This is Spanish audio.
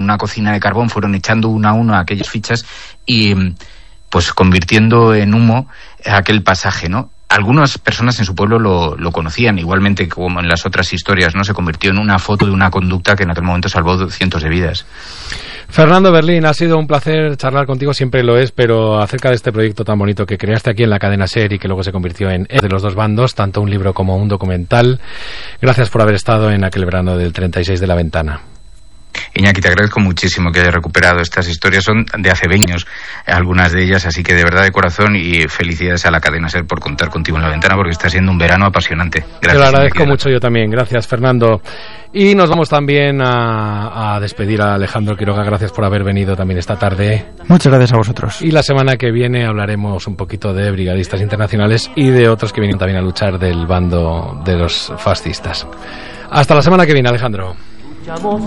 una cocina de carbón, fueron echando una a una aquellas fichas y pues convirtiendo en humo aquel pasaje, ¿no? Algunas personas en su pueblo lo conocían, igualmente como en las otras historias, ¿no? Se convirtió en una foto de una conducta que en aquel momento salvó cientos de vidas. Fernando Berlín, ha sido un placer charlar contigo, siempre lo es, pero acerca de este proyecto tan bonito que creaste aquí en la cadena SER y que luego se convirtió en de los dos bandos, tanto un libro como un documental. Gracias por haber estado en aquel verano del 36 de La Ventana. Iñaki, te agradezco muchísimo que hayas recuperado estas historias, son de hace 20 años, algunas de ellas, así que de verdad de corazón y felicidades a la cadena SER por contar contigo en La Ventana, porque está siendo un verano apasionante. Gracias. Te lo agradezco mucho yo también, gracias Fernando. Y nos vamos también a despedir a Alejandro Quiroga, gracias por haber venido también esta tarde. Muchas gracias a vosotros. Y la semana que viene hablaremos un poquito de brigadistas internacionales y de otros que vienen también a luchar del bando de los fascistas. Hasta la semana que viene, Alejandro.